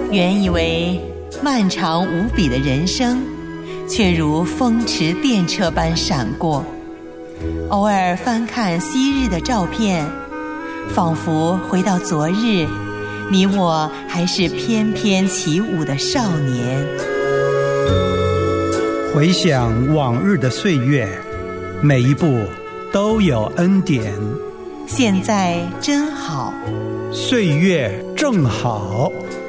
原以为漫长无比的人生，却如风驰电掣般闪过。偶尔翻看昔日的照片，仿佛回到昨日，你我还是翩翩起舞的少年。 回想往日的岁月，每一步都有恩典。 现在真好， 岁月正好。